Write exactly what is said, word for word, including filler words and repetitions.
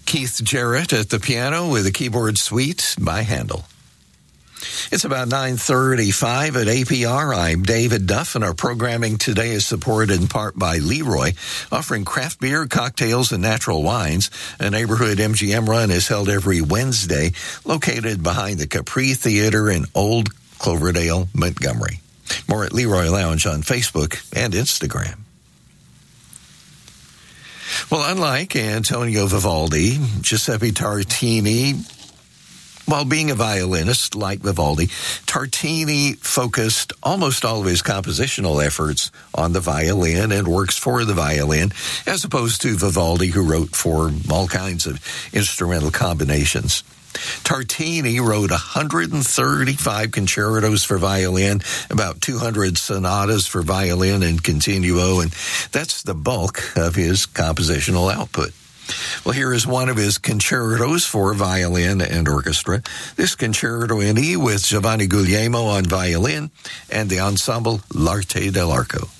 Keith Jarrett at the piano with a keyboard suite by Handel. It's about nine thirty-five at A P R. I'm David Duff, and our programming today is supported in part by Leroy, offering craft beer, cocktails, and natural wines. A neighborhood M G M run is held every Wednesday, located behind the Capri Theater in Old Cloverdale, Montgomery. More at Leroy Lounge on Facebook and Instagram. Well, unlike Antonio Vivaldi, Giuseppe Tartini, while being a violinist like Vivaldi, Tartini focused almost all of his compositional efforts on the violin and works for the violin, as opposed to Vivaldi, who wrote for all kinds of instrumental combinations. Tartini wrote one hundred thirty-five concertos for violin, about two hundred sonatas for violin and continuo, and that's the bulk of his compositional output. Well, here is one of his concertos for violin and orchestra. This concerto in E with Giovanni Guglielmo on violin and the ensemble L'Arte dell'Arco.